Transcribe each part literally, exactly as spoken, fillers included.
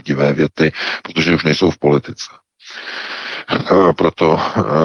pravdivé věty, protože už nejsou v politice. Proto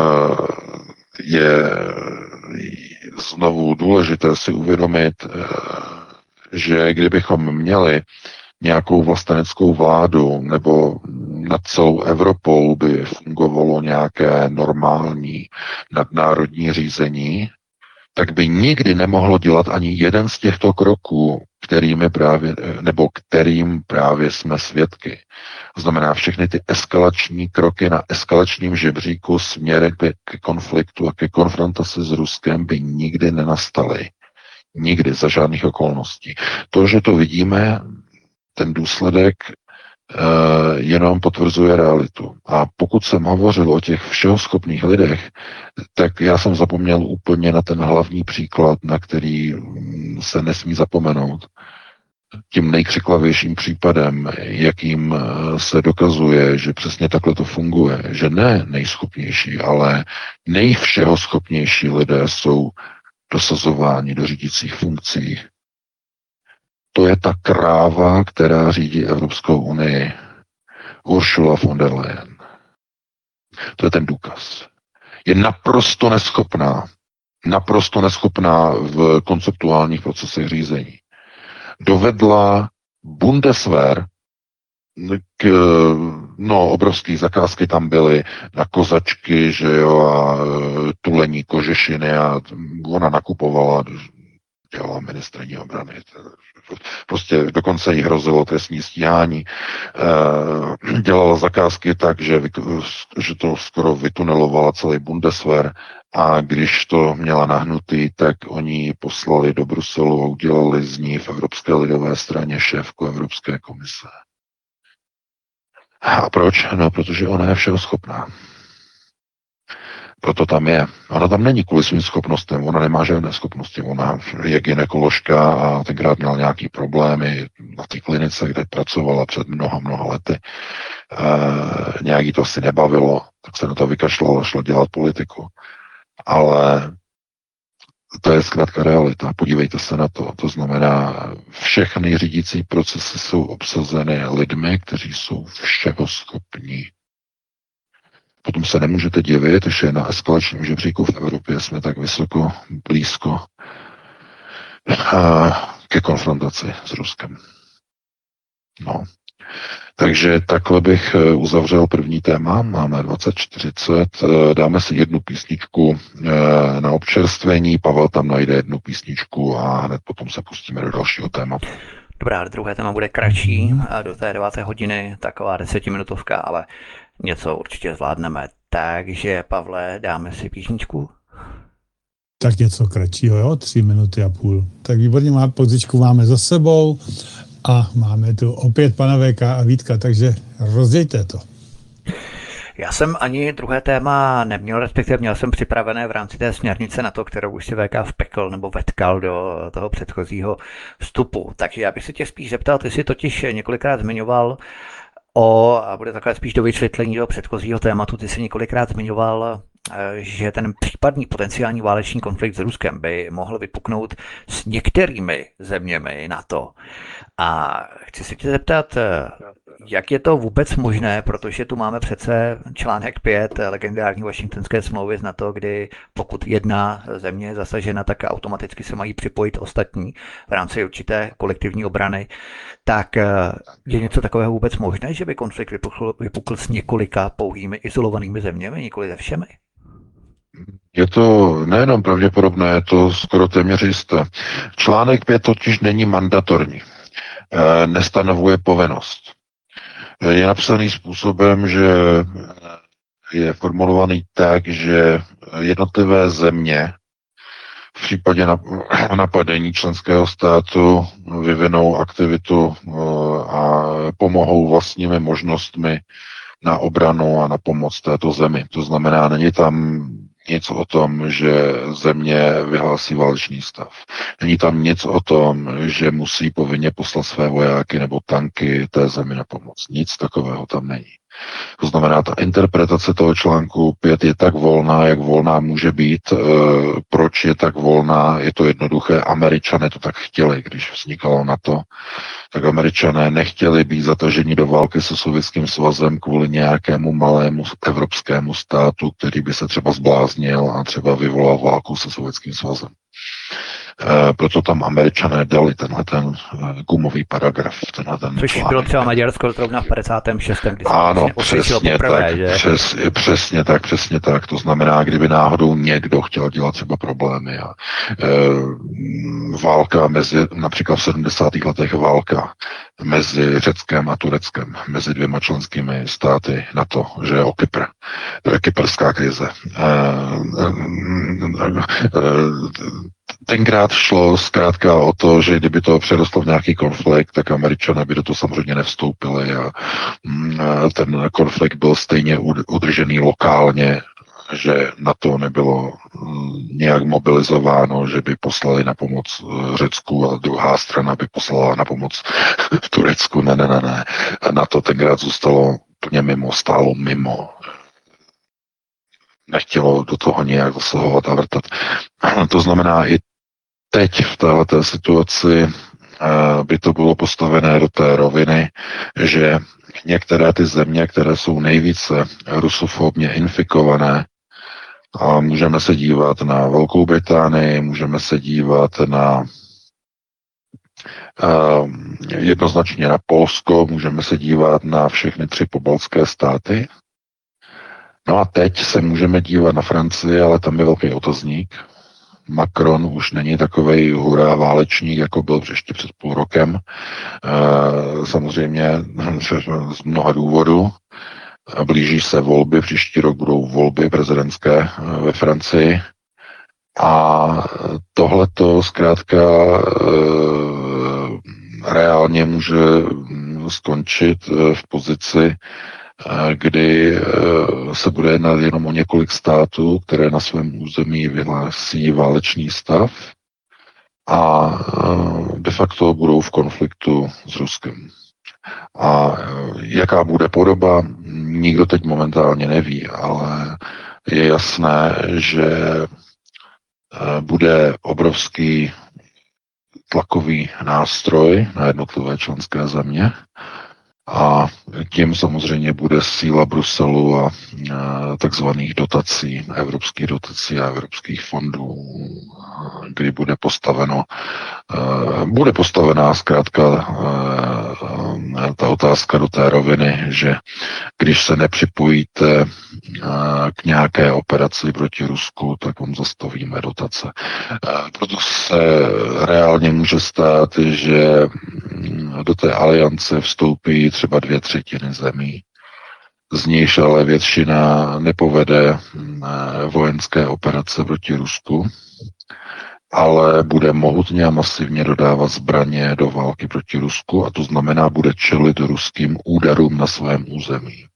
je znovu důležité si uvědomit, že kdybychom měli nějakou vlasteneckou vládu nebo nad celou Evropou by fungovalo nějaké normální nadnárodní řízení, tak by nikdy nemohlo dělat ani jeden z těchto kroků, kterými právě, nebo kterým právě jsme svědky. To znamená všechny ty eskalační kroky na eskalačním žebříku směrem ke konfliktu a ke konfrontaci s Ruskem by nikdy nenastaly. Nikdy, za žádných okolností. To, že to vidíme, ten důsledek uh, jenom potvrzuje realitu. A pokud jsem hovořil o těch všehoschopných lidech, tak já jsem zapomněl úplně na ten hlavní příklad, na který se nesmí zapomenout. Tím nejkřiklavějším případem, jakým se dokazuje, že přesně takhle to funguje, že ne nejschopnější, ale nejvšehoschopnější lidé jsou dosazováni do řídících funkcí. To je ta kráva, která řídí Evropskou unii. Ursula von der Leyen. To je ten důkaz. Je naprosto neschopná, naprosto neschopná v konceptuálních procesech řízení. Dovedla Bundeswehr k, no, obrovské zakázky tam byly na kozačky, že jo, a tulení kožešiny a ona nakupovala, dělala ministryní obrany. Prostě dokonce jí hrozilo trestní stíhání. Dělala zakázky tak, že, že to skoro vytunelovala celý Bundeswehr a když to měla nahnutý, tak oni ji poslali do Bruselu a udělali z ní v Evropské lidové straně šéfku Evropské komise. A proč? No, protože ona je všeho schopná. Proto tam je. Ona tam není kvůli svým schopnostem, ona nemá žádné schopnosti. Ona je gynekoložka a tenkrát měla nějaký problémy na té klinice, kde pracovala před mnoha, mnoha lety. E, nějak jí to asi nebavilo, tak se na to vykašlala, šla dělat politiku. Ale to je zkrátka realita. Podívejte se na to. To znamená, všechny řídící procesy jsou obsazeny lidmi, kteří jsou všeho schopní. Potom se nemůžete divit, že na eskalačním žebříku v Evropě jsme tak vysoko, blízko ke konfrontaci s Ruskem. No. Takže takhle bych uzavřel první téma. Máme dvacet čtyřicet. Dáme si jednu písničku na občerstvení. Pavel tam najde jednu písničku a hned potom se pustíme do dalšího tématu. Dobrá, druhé téma bude kratší, do té deváté hodiny, taková desetiminutovka, ale něco určitě zvládneme. Takže, Pavle, dáme si písničku? Tak něco kratšího, jo? Tři minuty a půl. Tak výborně, má pozičku máme za sebou a máme tu opět pana V K a Vítka, takže rozdějte to. Já jsem ani druhé téma neměl, respektive měl jsem připravené v rámci té směrnice na to, kterou už si V K vpekl nebo vetkal do toho předchozího vstupu. Takže já bych se tě spíš zeptal, ty jsi totiž několikrát zmiňoval o, a bude takové spíš do vysvětlení do předchozího tématu, ty jsi několikrát zmiňoval, že ten případný potenciální válečný konflikt s Ruskem by mohl vypuknout s některými zeměmi NATO. A chci se tě zeptat, jak je to vůbec možné, protože tu máme přece článek pět legendární Washingtonské smlouvy z NATO, kdy pokud jedna země je zasažena, tak automaticky se mají připojit ostatní v rámci určité kolektivní obrany. Tak je něco takového vůbec možné, že by konflikt vypukl, vypukl s několika pouhými izolovanými zeměmi, nikoli se všemi? Je to nejenom pravděpodobné, je to skoro téměř jisté. Článek pět totiž není mandatorní. Nestanovuje povinnost. Je napsaný způsobem, že je formulovaný tak, že jednotlivé země v případě napadení členského státu vyvinou aktivitu a pomohou vlastními možnostmi na obranu a na pomoc této zemi. To znamená, není tam nic o tom, že země vyhlásí válečný stav. Není tam nic o tom, že musí povinně poslat své vojáky nebo tanky té zemi na pomoc. Nic takového tam není. To znamená, ta interpretace toho článku pět je tak volná, jak volná může být. E, proč je tak volná? Je to jednoduché. Američané to tak chtěli, když vznikalo NATO. Tak Američané nechtěli být zataženi do války se Sovětským svazem kvůli nějakému malému evropskému státu, který by se třeba zbláznil a třeba vyvolal válku se Sovětským svazem. E, proto tam Američané dali tenhle ten gumový paragraf. Tenhle ten Což článek. bylo třeba Maďarsko zrovna v padesátém šestém kdy se ano, vlastně osvědčilo přesně poprvé, tak, že? přes, přesně tak, přesně tak. To znamená, kdyby náhodou někdo chtěl dělat třeba problémy a e, válka mezi, například v sedmdesátých letech válka mezi Řeckem a Tureckem, mezi dvěma členskými státy NATO, že o Kypr, to je kyperská krize. E, e, e, Tenkrát šlo zkrátka o to, že kdyby to přerostlo v nějaký konflikt, tak Američané by do toho samozřejmě nevstoupili a ten konflikt byl stejně udržený lokálně, že na to nebylo nějak mobilizováno, že by poslali na pomoc Řecku a druhá strana by poslala na pomoc Turecku. Ne, ne, ne, ne. Na to tenkrát zůstalo plně mimo, stálo mimo. Nechtělo do toho nějak zasahovat a vrtat. To znamená, i teď v této situaci by to bylo postavené do té roviny, že některé ty země, které jsou nejvíce rusofobně infikované, a můžeme se dívat na Velkou Británii, můžeme se dívat na uh, jednoznačně na Polsko, můžeme se dívat na všechny tři pobaltské státy. No a teď se můžeme dívat na Francii, ale tam je velký otazník. Macron už není takovej hurá válečník, jako byl ještě před půl rokem. E, samozřejmě z mnoha důvodů. Blíží se volby, příští rok budou volby prezidentské ve Francii. A tohleto zkrátka e, reálně může skončit v pozici, kdy se bude jednat jenom o několik států, které na svém území vyhlásí válečný stav a de facto budou v konfliktu s Ruskem. A jaká bude podoba, nikdo teď momentálně neví, ale je jasné, že bude obrovský tlakový nástroj na jednotlivé členské země, a tím samozřejmě bude síla Bruselu a takzvaných dotací, evropských dotací a evropských fondů, kdy bude postaveno, bude postavená zkrátka ta otázka do té roviny, že když se nepřipojíte k nějaké operaci proti Rusku, tak vám zastavíme dotace. Proto se reálně může stát, že do té aliance vstoupí třeba dvě třetiny zemí. Z níž ale většina nepovede vojenské operace proti Rusku, ale bude mohutně a masivně dodávat zbraně do války proti Rusku a to znamená, bude čelit ruským úderům na svém území.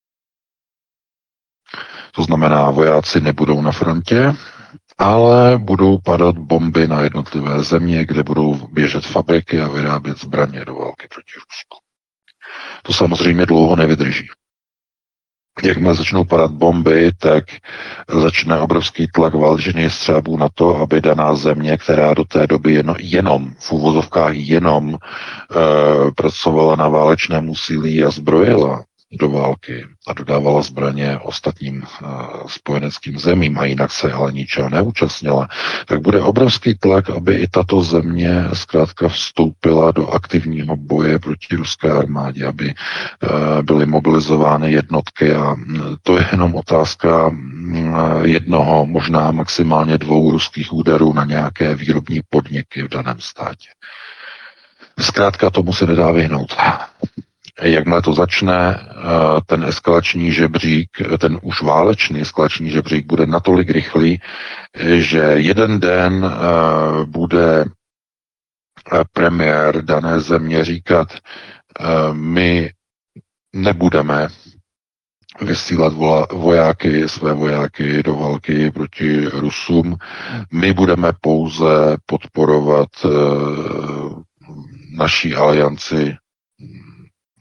To znamená, vojáci nebudou na frontě, ale budou padat bomby na jednotlivé země, kde budou běžet fabriky a vyrábět zbraně do války proti Rusku. To samozřejmě dlouho nevydrží. Jakmile začnou padat bomby, tak začne obrovský tlak válečných střábů na to, aby daná země, která do té doby jen, jenom, v úvozovkách jenom e, pracovala na válečném úsilí a zbrojila do války a dodávala zbraně ostatním uh, spojeneckým zemím a jinak se ale ničeho neúčastnila, tak bude obrovský tlak, aby i tato země zkrátka vstoupila do aktivního boje proti ruské armádě, aby uh, byly mobilizovány jednotky a to je jenom otázka uh, jednoho, možná maximálně dvou ruských úderů na nějaké výrobní podniky v daném státě. Zkrátka tomu se nedá vyhnout. Jakmile to začne, ten eskalační žebřík, ten už válečný eskalační žebřík bude natolik rychlý, že jeden den bude premiér dané země říkat, my nebudeme vysílat vojáky, své vojáky do války proti Rusům, my budeme pouze podporovat naší alianci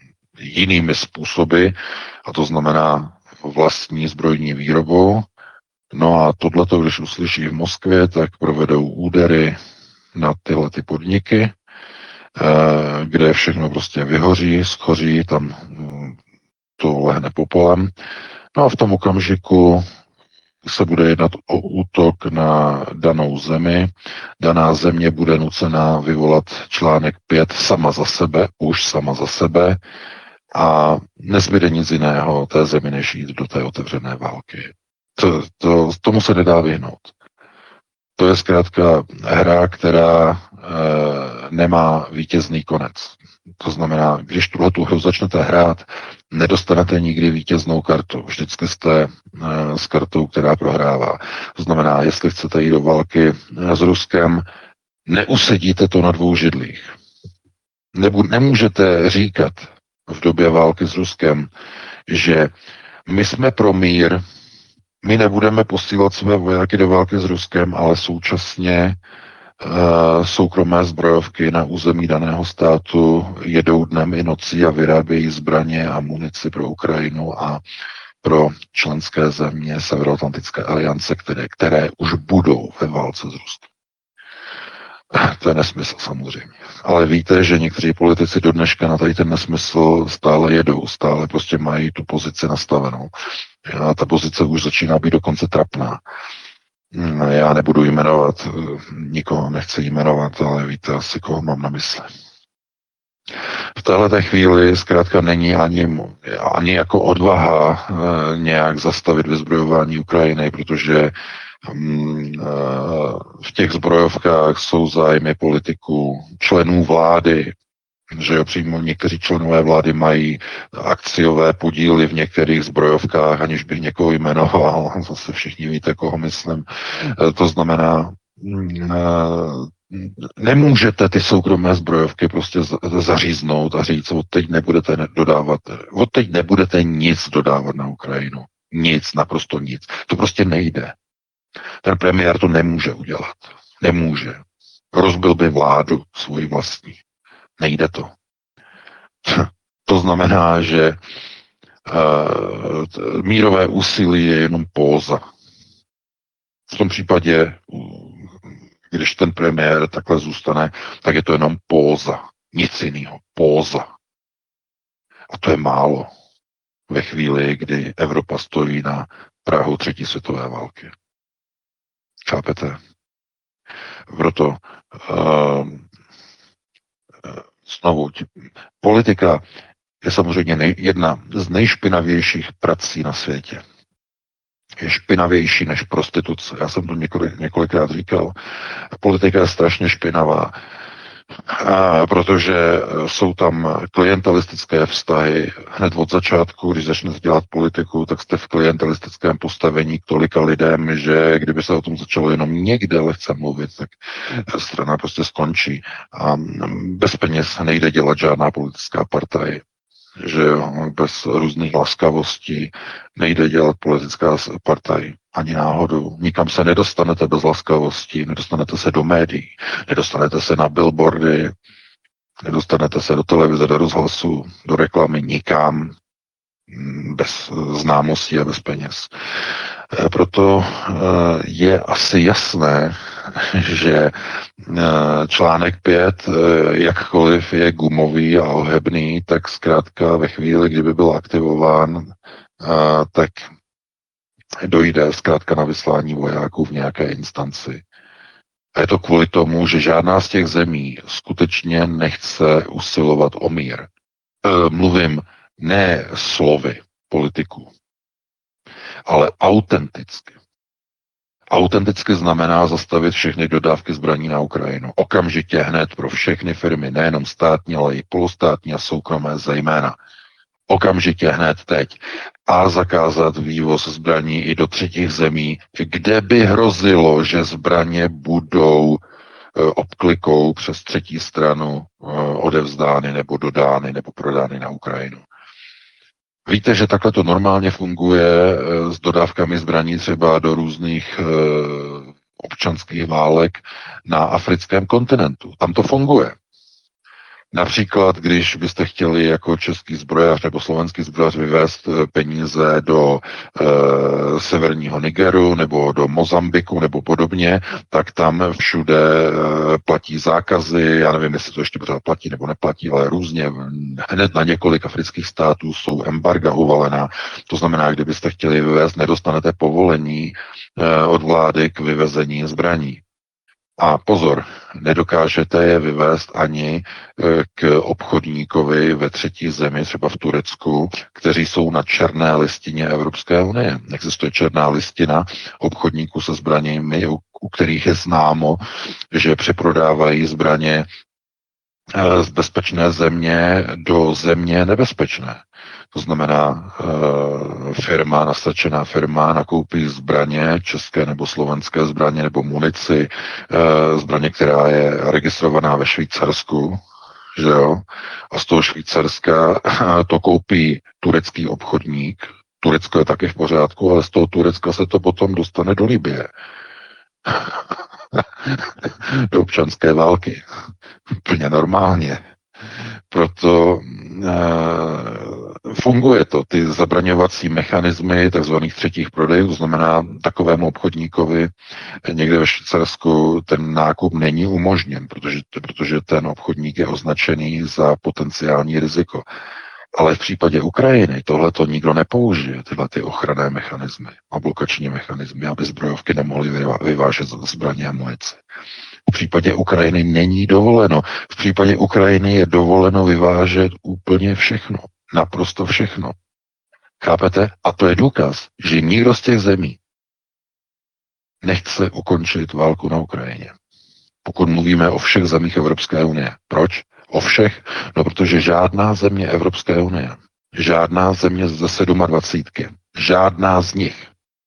jinými způsoby, a to znamená vlastní zbrojní výrobou. No a tohleto, když uslyší v Moskvě, tak provedou údery na tyhle ty podniky, kde všechno prostě vyhoří, schoří, tam to lehne popolem. No a v tom okamžiku se bude jednat o útok na danou zemi. Daná země bude nucena vyvolat článek pět sama za sebe, už sama za sebe, a nezbyde nic jiného té zemi, než jít do té otevřené války. To, to, tomu se nedá vyhnout. To je zkrátka hra, která e, nemá vítězný konec. To znamená, když tuhle tu hru začnete hrát, nedostanete nikdy vítěznou kartu. Vždycky jste e, s kartou, která prohrává. To znamená, jestli chcete jít do války s Ruskem, neusedíte to na dvou židlích. Nebu, nemůžete říkat v době války s Ruskem, že my jsme pro mír, my nebudeme posílat své vojáky do války s Ruskem, ale současně uh, soukromé zbrojovky na území daného státu jedou dnem i nocí a vyrábějí zbraně a munici pro Ukrajinu a pro členské země Severoatlantické aliance, které, které už budou ve válce s Ruskem. To je nesmysl samozřejmě. Ale víte, že někteří politici do dneška na tady ten nesmysl stále jedou, stále prostě mají tu pozici nastavenou. A ta pozice už začíná být dokonce trapná. Já nebudu jmenovat, nikoho nechci jmenovat, ale víte asi, koho mám na mysli. V této chvíli zkrátka není ani, ani jako odvaha nějak zastavit vyzbrojování Ukrajiny, protože v těch zbrojovkách jsou zájmy politiků, členů vlády, že jo, přímo někteří členové vlády mají akciové podíly v některých zbrojovkách, aniž bych někoho jmenoval, zase všichni víte, koho myslím. To znamená, nemůžete ty soukromé zbrojovky prostě zaříznout a říct, od teď nebudete dodávat, od teď nebudete nic dodávat na Ukrajinu. Nic, naprosto nic. To prostě nejde. Ten premiér to nemůže udělat. Nemůže. Rozbil by vládu svoji vlastní. Nejde to. To znamená, že uh, mírové úsilí je jenom póza. V tom případě, když ten premiér takhle zůstane, tak je to jenom póza. Nic jiného. Póza. A to je málo ve chvíli, kdy Evropa stojí na prahu třetí světové války. Chápete? Proto uh, znovu, politika je samozřejmě nej, jedna z nejšpinavějších prací na světě. Je špinavější než prostituce. Já jsem to několik, několikrát říkal. Politika je strašně špinavá, a protože jsou tam klientelistické vztahy. Hned od začátku, když začnete dělat politiku, tak jste v klientelistickém postavení k tolika lidem, že kdyby se o tom začalo jenom někde lehce mluvit, tak strana prostě skončí. A bez peněz nejde dělat žádná politická partaj. Že jo, bez různých laskavostí nejde dělat politická partaj. Ani náhodou. Nikam se nedostanete bez laskavosti, nedostanete se do médií, nedostanete se na billboardy, nedostanete se do televize, do rozhlasu, do reklamy, nikam bez známostí a bez peněz. Proto je asi jasné, že článek pět, jakkoliv je gumový a ohebný, tak zkrátka ve chvíli, kdyby byl aktivován, tak dojde zkrátka na vyslání vojáků v nějaké instanci. A je to kvůli tomu, že žádná z těch zemí skutečně nechce usilovat o mír. E, mluvím ne slovy politiků, ale autenticky. Autenticky znamená zastavit všechny dodávky zbraní na Ukrajinu. Okamžitě hned pro všechny firmy, nejenom státní, ale i polostátní a soukromé zejména. Okamžitě hned teď. A zakázat vývoz zbraní i do třetích zemí, kde by hrozilo, že zbraně budou e, obklikou přes třetí stranu e, odevzdány nebo dodány nebo prodány na Ukrajinu. Víte, že takhle to normálně funguje s dodávkami zbraní třeba do různých e, občanských válek na africkém kontinentu. Tam to funguje. Například, když byste chtěli jako český zbrojař nebo slovenský zbrojař vyvést peníze do e, severního Nigeru nebo do Mozambiku nebo podobně, tak tam všude e, platí zákazy, já nevím, jestli to ještě pořád platí nebo neplatí, ale různě hned na několik afrických států jsou embarga uvalená. To znamená, kdybyste chtěli vyvést, nedostanete povolení e, od vlády k vyvezení zbraní. A pozor, nedokážete je vyvést ani k obchodníkovi ve třetí zemi, třeba v Turecku, kteří jsou na černé listině Evropské unie. Existuje černá listina obchodníků se zbraněmi, u, u kterých je známo, že přeprodávají zbraně z bezpečné země do země nebezpečné. To znamená, firma, nastačená firma nakoupí zbraně, české nebo slovenské zbraně nebo munici, zbraně, která je registrovaná ve Švýcarsku, že jo? A z toho Švýcarska to koupí turecký obchodník. Turecko je taky v pořádku, ale z toho Turecka se to potom dostane do Libye. Do občanské války. Úplně normálně. Proto e, funguje to, ty zabraňovací mechanismy takzvaných třetích prodejů, to znamená takovému obchodníkovi někde ve Švýcarsku ten nákup není umožněn, protože, protože ten obchodník je označený za potenciální riziko. Ale v případě Ukrajiny tohle to nikdo nepoužije, tyhle ty ochranné mechanismy a blokační mechanismy, aby zbrojovky nemohly vyvážet zbraně a munici. V případě Ukrajiny není dovoleno. V případě Ukrajiny je dovoleno vyvážet úplně všechno. Naprosto všechno. Chápete? A to je důkaz, že nikdo z těch zemí nechce ukončit válku na Ukrajině. Pokud mluvíme o všech zemích Evropské unie. Proč? O všech? No, protože žádná země Evropské unie, žádná země ze dvacítky sedm, žádná z nich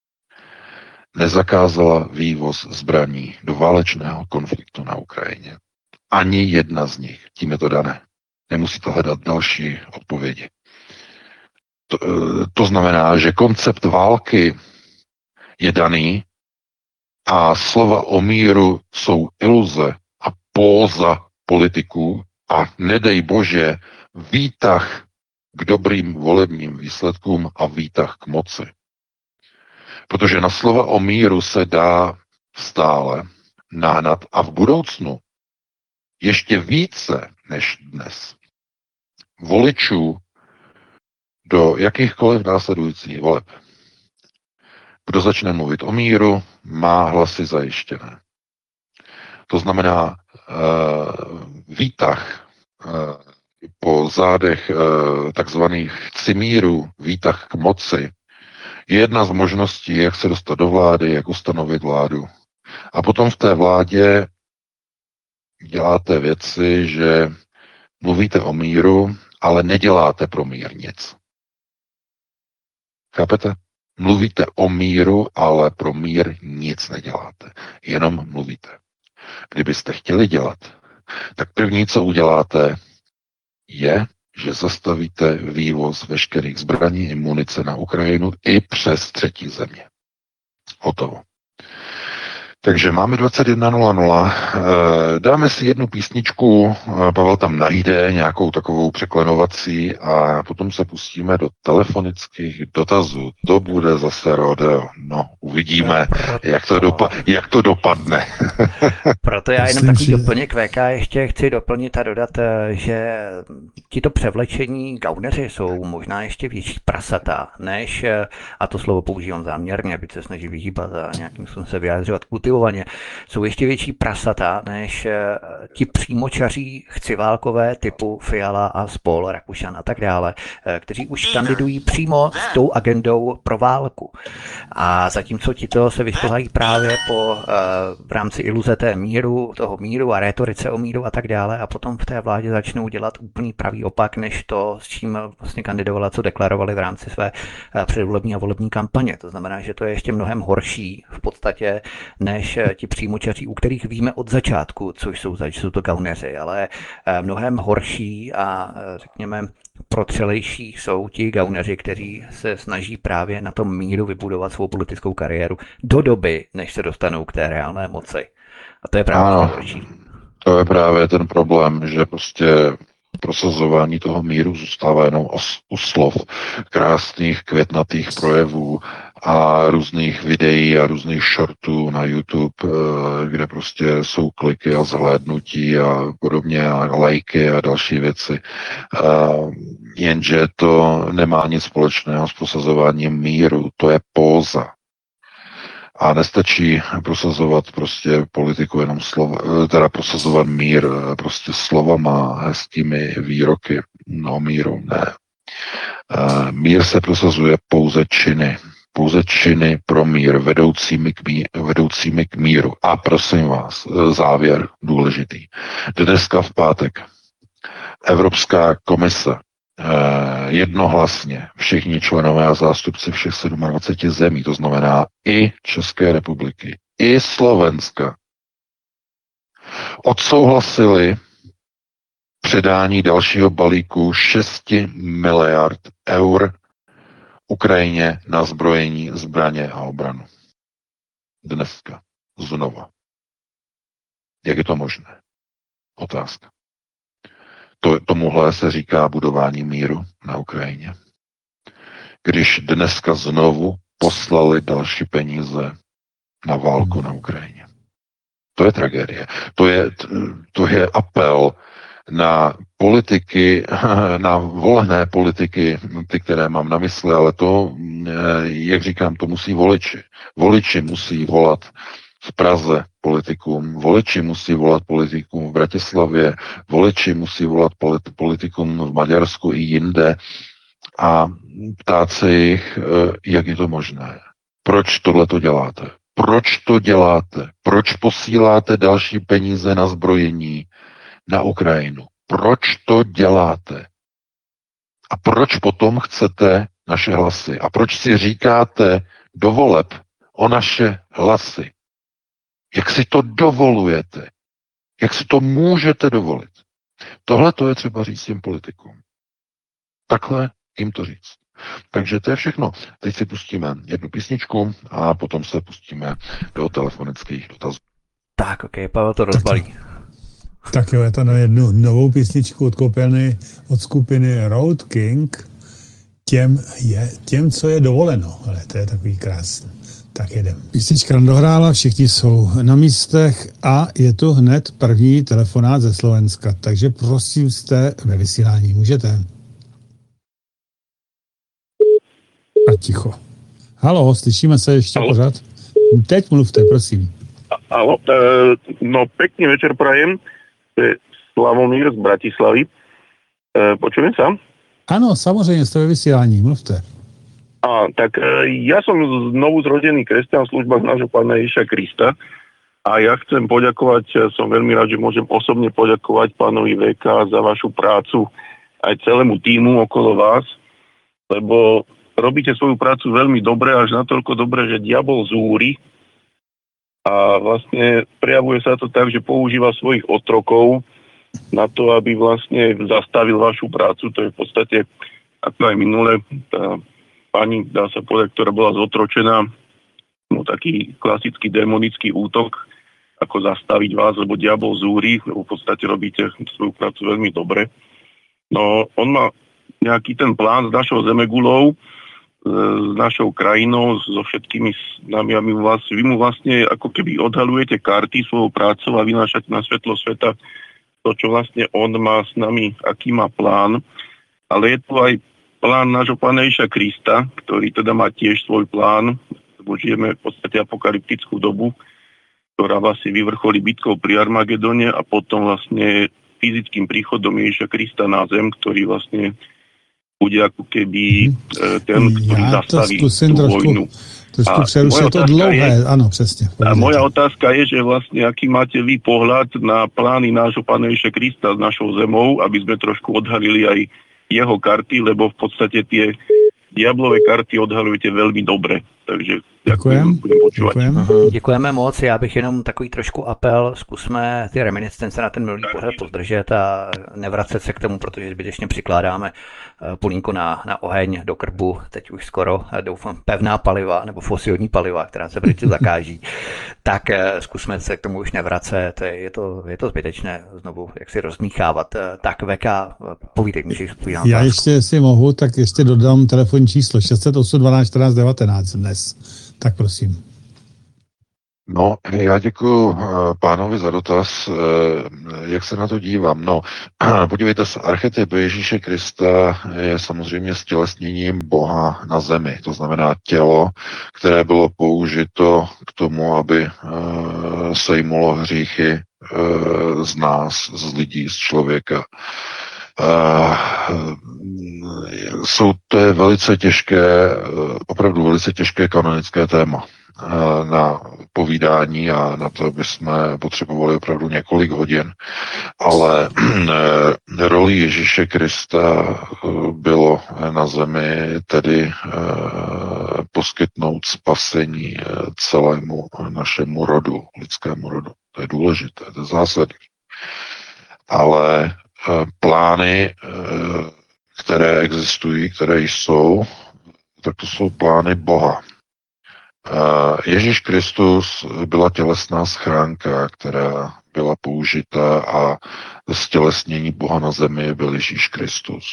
nezakázala vývoz zbraní do válečného konfliktu na Ukrajině. Ani jedna z nich. Tím je to dané. Nemusíte hledat další odpovědi. To, to znamená, že koncept války je daný a slova o míru jsou iluze a póza politiků a nedej Bože výtah k dobrým volebním výsledkům a výtah k moci. Protože na slova o míru se dá stále nahnat a v budoucnu ještě více než dnes voličů do jakýchkoliv následujících voleb. Kdo začne mluvit o míru, má hlasy zajištěné. To znamená uh, výtah uh, po zádech uh, takzvaných cimírů, výtah k moci, je jedna z možností, jak se dostat do vlády, jak ustanovit vládu. A potom v té vládě děláte věci, že mluvíte o míru, ale neděláte pro mír nic. Chápete? Mluvíte o míru, ale pro mír nic neděláte. Jenom mluvíte. Kdybyste chtěli dělat, tak první, co uděláte, je, že zastavíte vývoz veškerých zbraní i munice na Ukrajinu i přes třetí země. Hotovo. Takže máme dvacet jedna nula nula. Dáme si jednu písničku, Pavel tam najde nějakou takovou překlenovací a potom se pustíme do telefonických dotazů. To bude zase rodeo. No, uvidíme, proto, jak to, dopa- jak to dopadne. Proto já jenom takový doplněk V K ještě chci doplnit a dodat, že tito převlečení gauneři jsou možná ještě větší prasata, než, a to slovo používám záměrně, aby se snaží vyhýbat a nějakým způsobem se vyjádřovat kultivovaně, jsou ještě větší prasata, než ti přímočaří chciválkové typu Fiala a Spol, Rakušan a tak dále, kteří už kandidují přímo s tou agendou pro válku. A zatímco tito se vyšplhají právě po v rámci iluze té míru, toho míru a rétorice o míru a tak dále a potom v té vládě začnou dělat úplný pravý opak, než to, s čím vlastně kandidovala, co deklarovali v rámci své předvolební a volební kampaně. To znamená, že to je ještě mnohem horší v podstatě, než ti přímočaří, u kterých víme od začátku, což jsou, jsou to gauneři, ale mnohem horší a řekněme protřelejší jsou ti gauneři, kteří se snaží právě na tom míru vybudovat svou politickou kariéru do doby, než se dostanou k té reálné moci. A to je právě ano, to je právě ten problém, že prostě prosazování toho míru zůstává jenom u slov, krásných květnatých projevů a různých videí a různých shortů na YouTube, kde prostě jsou kliky a zhlédnutí a podobně a lajky a další věci. Jenže to nemá nic společného s prosazováním míru, to je póza. A nestačí prosazovat prostě politiku jenom slova, teda prosazovat mír prostě slovama, hezkými výroky o míru, ne. Mír se prosazuje pouze činy. Pouze činy pro mír, vedoucími k, mír, vedoucími k míru. A prosím vás, závěr důležitý. Dneska v pátek Evropská komise jednohlasně všichni členové a zástupci všech dvaceti sedmi zemí, to znamená i České republiky, i Slovenska, odsouhlasili předání dalšího balíku šesti miliard eur Ukrajině na zbrojení, zbraně a obranu. Dneska. Znova. Jak je to možné? Otázka. To, tomuhle se říká budování míru na Ukrajině. Když dneska znovu poslali další peníze na válku na Ukrajině. To je tragédie. To je, to je apel na politiky, na volené politiky, ty, které mám na mysli, ale to, jak říkám, to musí voliči. Voliči musí volat v Praze politikům, voliči musí volat politikům v Bratislavě, voliči musí volat politikům v Maďarsku i jinde a ptát se jich, jak je to možné. Proč tohle to děláte? Proč to děláte? Proč posíláte další peníze na zbrojení na Ukrajinu? Proč to děláte? A proč potom chcete naše hlasy? A proč si říkáte do voleb o naše hlasy? Jak si to dovolujete? Jak si to můžete dovolit? Tohle to je třeba říct těm politikům. Takhle jim to říct. Takže to je všechno. Teď si pustíme jednu písničku a potom se pustíme do telefonických dotazů. Tak, ok, Pavel to rozbalí. Tak jo, je to na jednu novou písničku od koupelny, od skupiny Road King. Těm, je, těm, co je dovoleno. Ale to je takový krásný. Tak jedem. Písnička dohrála, všichni jsou na místech a je tu hned první telefonát ze Slovenska. Takže prosím, jste ve vysílání. Můžete. A ticho. Haló, slyšíme se ještě Halo. Pořád? Teď mluvte, prosím. Haló, no pekný večer prajem. To je Slavomír z Bratislavy. Počujem sa? Áno, samozrejme, ste ve vysílání, mluvte. A, tak ja som znovu zrodený kresťan v službách nášho Pána Ježiša Krista a ja chcem poďakovať, som veľmi rád, že môžem osobne poďakovať pánovi vé ká za vašu prácu aj celému tímu okolo vás, lebo robíte svoju prácu veľmi dobre, až natoľko dobre, že diabol zúri a vlastne prejavuje sa to tak, že používa svojich otrokov na to, aby vlastne zastavil vašu prácu. To je v podstate, ako aj minule, tá pani, dá sa povedať, ktorá bola zotročená, no taký klasický démonický útok, ako zastaviť vás, lebo diabol zúri, lebo v podstate robíte svoju prácu veľmi dobre. No, on má nejaký ten plán s našou Zemegulou, s našou krajinou, so všetkými nami a my vás, vy mu vlastne ako keby odhalujete karty svojou prácou a vynášate na svetlo sveta to, čo vlastne on má s nami, aký má plán. Ale je tu aj plán nášho Pána Ježiša Krista, ktorý teda má tiež svoj plán, lebo žijeme v podstate apokalyptickú dobu, ktorá vlastne vyvrcholí bitkou pri Armagedone a potom vlastne fyzickým príchodom Ježiša Krista na zem, ktorý vlastne bude ako keby ten, ktorý ja zastaví tú trošku, vojnu. Trošku přerušuje to dlouhé, áno, presne. A moja otázka je, že vlastne aký máte vy pohľad na plány nášho Pána Ježiša Krista s našou zemou, aby sme trošku odhalili aj jeho karty, lebo v podstate tie diablové karty odhalujete veľmi dobre. Takže Děkujem. Děkujem. Děkujeme moc, já bych jenom takový trošku apel, zkusme ty reminiscence na ten minulý pohled podržet a nevracet se k tomu, protože zbytečně přikládáme pulínku na, na oheň do krbu, teď už skoro, doufám, pevná paliva nebo fosilní paliva, která se brzy zakáží, tak zkusme se k tomu už nevracet, je to, je to zbytečné znovu, jak si rozmíchávat. Tak V K, povídej, můžeš odpovídat. Já ještě, jestli mohu, tak ještě dodám telefonní číslo šest set osm dvanáct čtrnáct devatenáct dnes. Tak prosím. No, já děkuji pánovi za dotaz. Jak se na to dívám? No, podívejte se, archetyp Ježíše Krista je samozřejmě stělesněním Boha na zemi. To znamená tělo, které bylo použito k tomu, aby sejmulo hříchy z nás, z lidí, z člověka. Uh, jsou to je velice těžké, opravdu velice těžké kanonické téma uh, na povídání a na to bychom potřebovali opravdu několik hodin, ale uh, roli Ježíše Krista uh, bylo na zemi tedy uh, poskytnout spasení uh, celému našemu rodu, lidskému rodu. To je důležité, to je zásadní. Ale plány, které existují, které jsou, tak to jsou plány Boha. Ježíš Kristus byla tělesná schránka, která byla použita a stělesnění Boha na zemi byl Ježíš Kristus.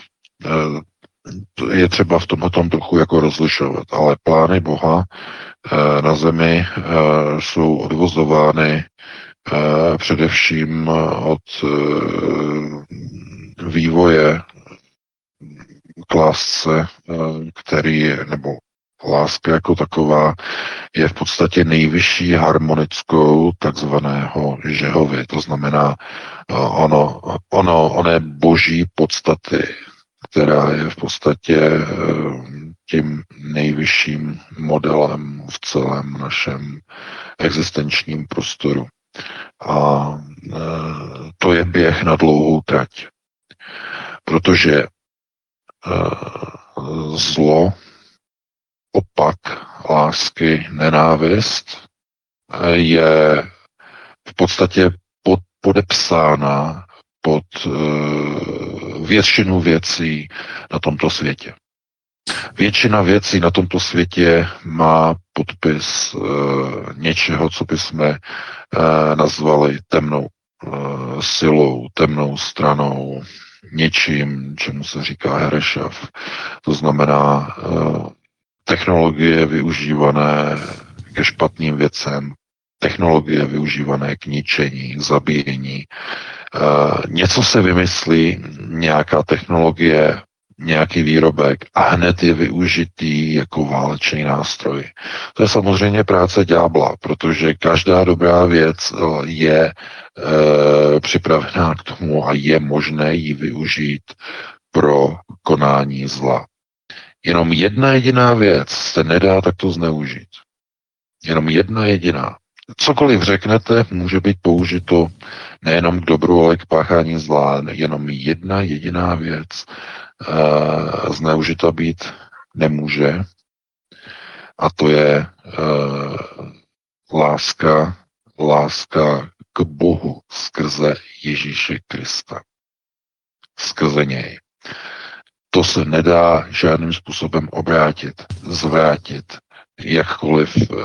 Je třeba v tomhle tom trochu jako rozlišovat, ale plány Boha na zemi jsou odvozovány především od vývoje k lásce, který, nebo láska jako taková, je v podstatě nejvyšší harmonickou takzvaného Žehovy. To znamená ono, ono, oné boží podstaty, která je v podstatě tím nejvyšším modelem v celém našem existenčním prostoru. A e, to je běh na dlouhou trať. Protože e, zlo, opak lásky, nenávist e, je v podstatě pod, podepsána pod e, většinu věcí na tomto světě. Většina věcí na tomto světě má podpis e, něčeho, co bychom e, nazvali temnou e, silou, temnou stranou, něčím, čemu se říká herešav. To znamená e, technologie využívané ke špatným věcem, technologie využívané k ničení, k zabíjení. E, něco se vymyslí, nějaká technologie, nějaký výrobek a hned je využitý jako válečný nástroj. To je samozřejmě práce ďábla, protože každá dobrá věc je e, připravená k tomu a je možné ji využít pro konání zla. Jenom jedna jediná věc se nedá takto zneužít. Jenom jedna jediná. Cokoliv řeknete, může být použito nejenom k dobru, ale k páchání zla. Jenom jedna jediná věc uh, zneužita být nemůže. A to je uh, láska, láska k Bohu skrze Ježíše Krista. Skrze něj. To se nedá žádným způsobem obrátit, zvrátit, jakkoliv uh,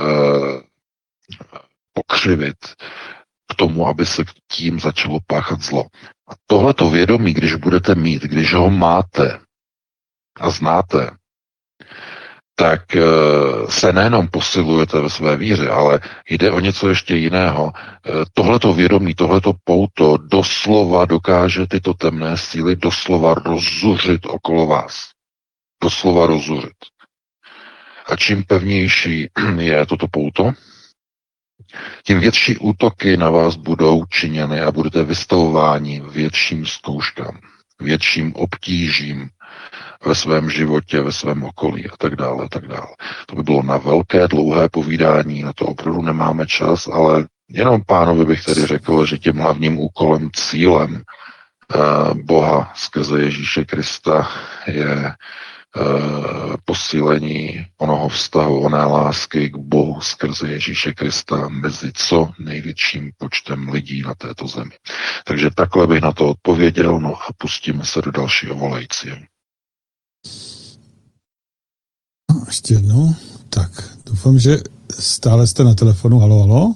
pokřivit k tomu, aby se tím začalo páchat zlo. A tohleto vědomí, když budete mít, když ho máte a znáte, tak se nejenom posilujete ve své víře, ale jde o něco ještě jiného. Tohleto vědomí, tohleto pouto doslova dokáže tyto temné síly doslova rozzuřit okolo vás. Doslova rozzuřit. A čím pevnější je toto pouto, tím větší útoky na vás budou činěny a budete vystavováni větším zkouškám, větším obtížím ve svém životě, ve svém okolí a tak dále, a tak dále. To by bylo na velké, dlouhé povídání, na to opravdu nemáme čas, ale jenom pánovi bych tedy řekl, že tím hlavním úkolem, cílem uh, Boha skrze Ježíše Krista je posílení onoho vztahu, oné lásky k Bohu skrze Ježíše Krista mezi co největším počtem lidí na této zemi. Takže takhle bych na to odpověděl, no a pustíme se do dalšího volajícího. No, ještě jednou. Tak, doufám, že stále jste na telefonu. Halo, halo?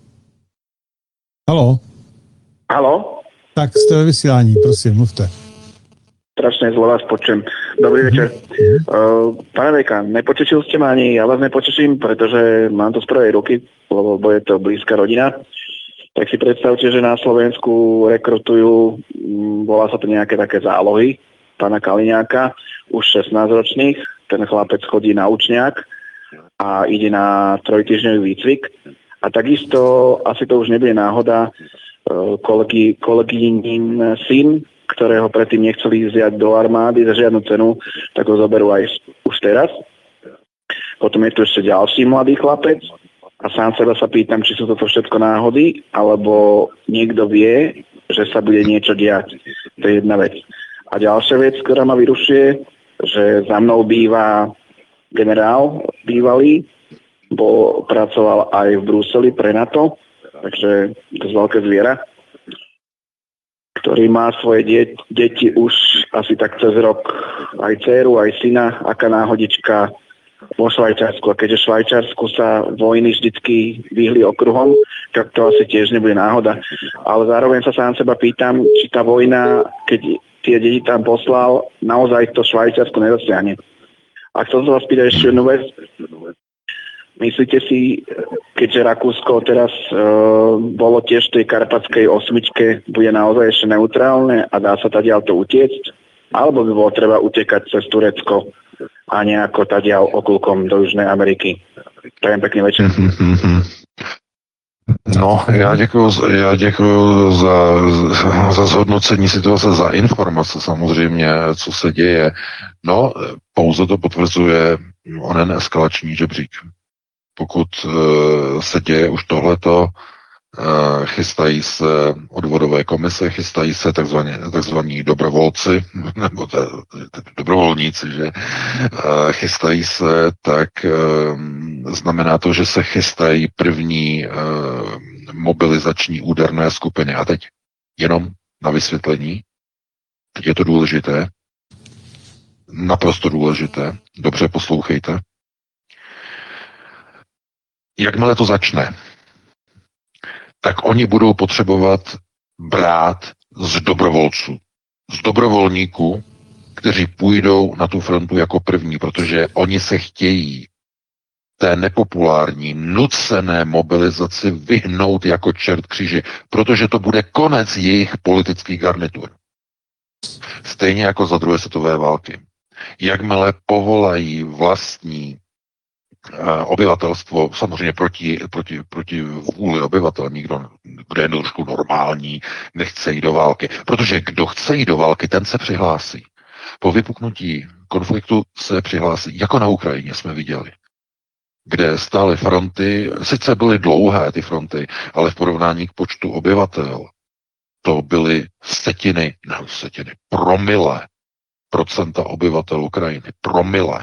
Halo? Halo? Tak jste ve vysílání, prosím, mluvte. Strašne zle vás počujem. Dobrý večer. Uh, pane Veka, nepočešil ste ma ani ja vás nepočeším, pretože mám to z prvej ruky, lebo je to blízka rodina. Tak si predstavte, že na Slovensku rekrutujú, volá sa to nejaké také zálohy, pána Kaliňáka, už šestnásťročných. Ten chlapec chodí na učňák a ide na trojtýždňový výcvik. A takisto, asi to už nebude náhoda, kolegy, kolegynin syn, ktorého predtým nechceli vziať do armády za žiadnu cenu, tak ho zoberú aj už teraz. Potom je tu ešte ďalší mladý chlapec a sám seba sa pýtam, či sú toto všetko náhody, alebo niekto vie, že sa bude niečo diať. To je jedna vec. A ďalšia vec, ktorá ma vyrušuje, že za mnou býva generál bývalý, bo pracoval aj v Bruseli pre NATO, takže to je veľké zviera, ktorý má svoje de- deti už asi tak cez rok, aj dceru, aj syna, aká náhodička vo Švajčiarsku. A keďže v Švajčiarsku sa vojny vždycky vyhli okruhom, tak to asi tiež nebude náhoda. Ale zároveň sa sám seba pýtam, či tá vojna, keď tie deti tam poslal, naozaj to Švajčiarsku nedosiahne. A chcel som vás pýtať ešte jednu vec. Myslíte si, keďže Rakúsko teraz e, bolo tiež v tej karpatskej osmičke, bude naozaj ešte neutrálne a dá sa tadiaľ to utiecť? Alebo by bolo treba utekať cez Turecko a nejako tadiaľ okulkom do Južnej Ameriky? Prajem pekný večer. No, já děkuju, já děkuju za, za zhodnocení situace, za informace samozřejmě, co se děje. No, pouze to potvrzuje onen eskalační žebřík. Pokud uh, se děje už tohleto, uh, chystají se odvodové komise, chystají se takzvaní, takzvaní dobrovolci, nebo t, t, dobrovolníci, že uh, chystají se, tak uh, znamená to, že se chystají první uh, mobilizační úderné skupiny. A teď jenom na vysvětlení, teď je to důležité, naprosto důležité, dobře poslouchejte. Jakmile to začne, tak oni budou potřebovat brát z dobrovolců, z dobrovolníků, kteří půjdou na tu frontu jako první, protože oni se chtějí té nepopulární, nucené mobilizaci vyhnout jako čert kříži, protože to bude konec jejich politických garnitur. Stejně jako za druhé světové války. Jakmile povolají vlastní obyvatelstvo, samozřejmě proti, proti, proti vůli obyvatel, nikdo, kdo je trošku normální, nechce jít do války. Protože kdo chce jít do války, ten se přihlásí. Po vypuknutí konfliktu se přihlásí, jako na Ukrajině jsme viděli, kde stály fronty, sice byly dlouhé ty fronty, ale v porovnání k počtu obyvatel to byly setiny, ne setiny, promile procenta obyvatel Ukrajiny, promile.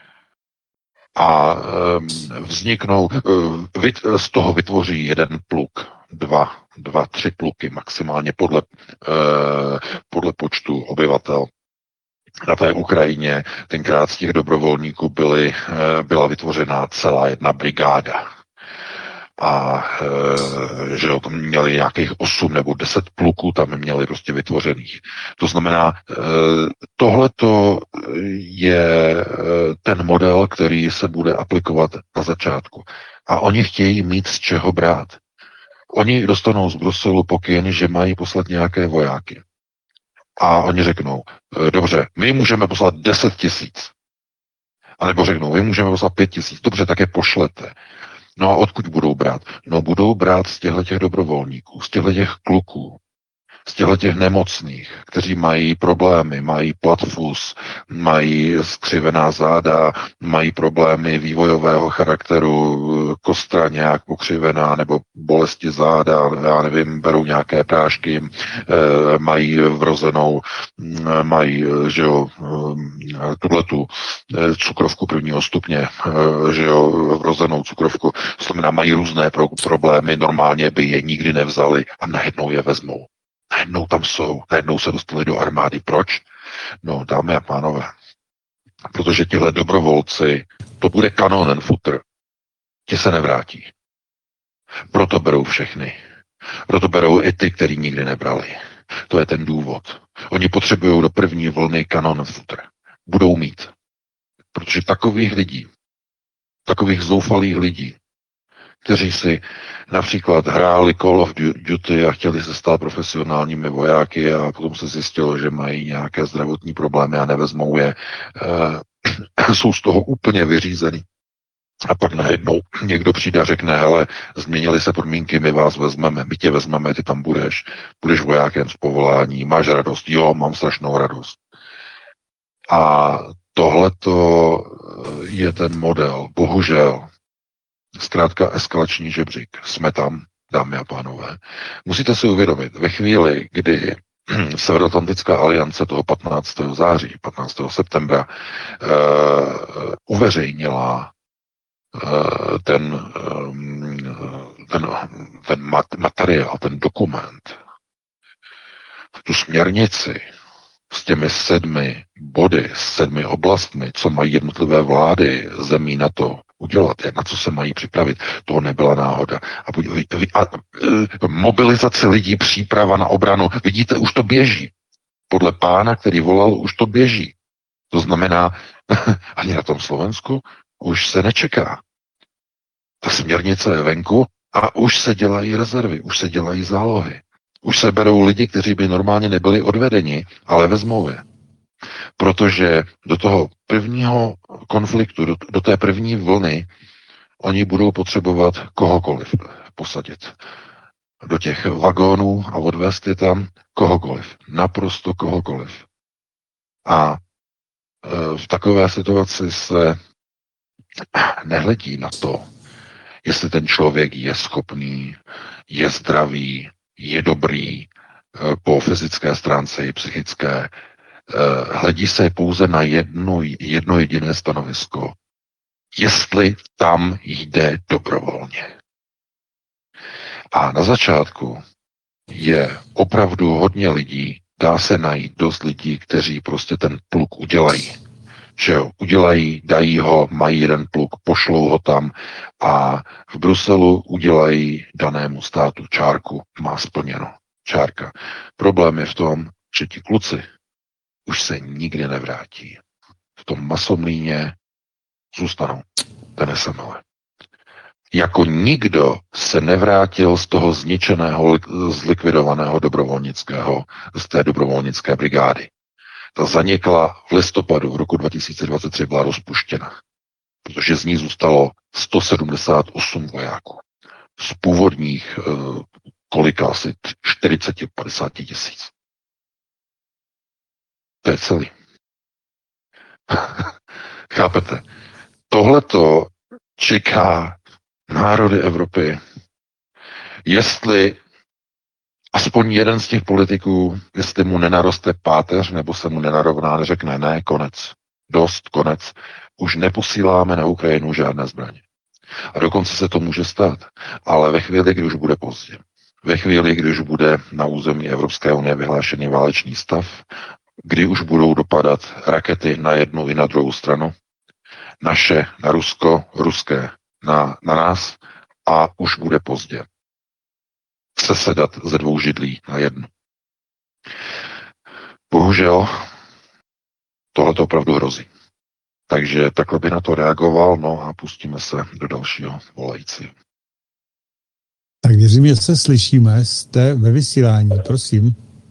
A vzniknou, z toho vytvoří jeden pluk, dva, dva, tři pluky maximálně podle, podle počtu obyvatel. Na té Ukrajině tenkrát z těch dobrovolníků byly, byla vytvořena celá jedna brigáda. A že o tom měli nějakých osm nebo deset pluků, tam měli prostě vytvořených. To znamená, tohleto je ten model, který se bude aplikovat na začátku. A oni chtějí mít z čeho brát. Oni dostanou z Bruselu pokyn, že mají poslat nějaké vojáky. A oni řeknou, dobře, my můžeme poslat deset tisíc. A nebo řeknou, my můžeme poslat pět tisíc. Dobře, tak je pošlete. No a odkud budou brát? No budou brát z těchto těch dobrovolníků, z těchto těch kluků, z těchto těch nemocných, kteří mají problémy, mají platfus, mají skřivená záda, mají problémy vývojového charakteru, kostra nějak pokřivená, nebo bolesti záda, já nevím, berou nějaké prášky, mají vrozenou, mají, že jo, tuhletu cukrovku prvního stupně, že jo, vrozenou cukrovku, to znamená, mají různé pro- problémy, normálně by je nikdy nevzali a najednou je vezmou. Najednou tam jsou, najednou se dostali do armády. Proč? No, dámy a pánové, protože tihle dobrovolci, to bude kanonen futr, ti se nevrátí. Proto berou všechny. Proto berou i ty, který nikdy nebrali. To je ten důvod. Oni potřebují do první vlny kanonen futr. Budou mít. Protože takových lidí, takových zoufalých lidí, kteří si například hráli Call of Duty a chtěli se stát profesionálními vojáky a potom se zjistilo, že mají nějaké zdravotní problémy a nevezmou je, e, jsou z toho úplně vyřízený. A pak najednou někdo přijde a řekne, hele, změnily se podmínky, my vás vezmeme, my tě vezmeme, ty tam budeš, budeš vojákem z povolání, máš radost, jo, mám strašnou radost. A tohleto je ten model, bohužel, zkrátka eskalační žebřík. Jsme tam, dámy a pánové. Musíte si uvědomit, ve chvíli, kdy Severoatlantická aliance toho patnáctého září, patnáctého septembra uh, uveřejnila uh, ten, um, ten, ten mat, materiál, ten dokument, tu směrnici s těmi sedmi body, s sedmi oblastmi, co mají jednotlivé vlády zemí na to udělat, jak na co se mají připravit, to nebyla náhoda. A, a, a mobilizace lidí, příprava na obranu, vidíte, už to běží. Podle pána, který volal, už to běží. To znamená, ani na tom Slovensku už se nečeká. Ta směrnice je venku a už se dělají rezervy, už se dělají zálohy. Už se berou lidi, kteří by normálně nebyli odvedeni, ale vezmou je. Protože do toho prvního konfliktu, do, do té první vlny, oni budou potřebovat kohokoliv posadit do těch vagónů a odvést je tam kohokoliv. Naprosto kohokoliv. A e, v takové situaci se nehledí na to, jestli ten člověk je schopný, je zdravý, je dobrý e, po fyzické stránce i psychické. Hledí se pouze na jedno, jedno jediné stanovisko. Jestli tam jde dobrovolně. A na začátku je opravdu hodně lidí, dá se najít dost lidí, kteří prostě ten pluk udělají. Že jo, udělají, dají ho, mají jeden pluk, pošlou ho tam a v Bruselu udělají danému státu čárku, má splněno. Čárka. Problém je v tom, že ti kluci už se nikdy nevrátí. V tom Masomlíně zůstanou. Ten semele. Jako nikdo se nevrátil z toho zničeného, zlikvidovaného dobrovolnického, z té dobrovolnické brigády. Ta zanikla v listopadu v roku dva tisíce dvacet tři, byla rozpuštěna. Protože z ní zůstalo sto sedmdesát osm vojáků. Z původních kolika asi čtyřicet padesát tisíc. To je celý. Chápete? Tohleto čeká národy Evropy. Jestli aspoň jeden z těch politiků, jestli mu nenaroste páteř, nebo se mu nenarovná, řekne ne, konec. Dost, konec. Už neposíláme na Ukrajinu žádné zbraně. A dokonce se to může stát. Ale ve chvíli, kdy už bude pozdě. Ve chvíli, kdy už bude na území Evropské unie vyhlášený válečný stav, kdy už budou dopadat rakety na jednu i na druhou stranu, naše na Rusko, ruské na, na nás a už bude pozdě sesedat ze dvou židlí na jednu. Bohužel tohle to opravdu hrozí. Takže takhle by na to reagoval, no a pustíme se do dalšího volajícího. Tak věřím, že se slyšíme, jste ve vysílání, prosím.